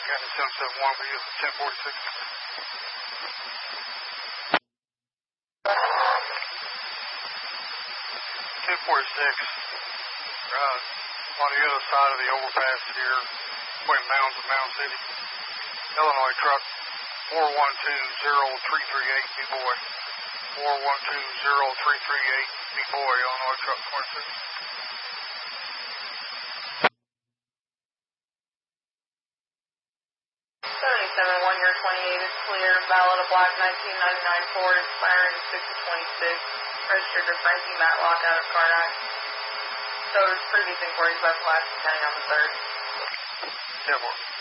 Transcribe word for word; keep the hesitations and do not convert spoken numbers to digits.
County seven seven one, we use ten forty-six. ten forty-six, uh, on the other side of the overpass here, between Mounds and Mound City. Illinois truck four one two zero three three eight, B-Boy. four one two zero three three eight, B-Boy, Illinois truck twenty-six. seventy-seven, one year twenty-eight is clear. Valid of black nineteen ninety-nine Ford, expiring six of twenty-six. Registered to Frankie Matlock out of Karnak. So it's previous inquiries by Pulaski County on the third. ten four.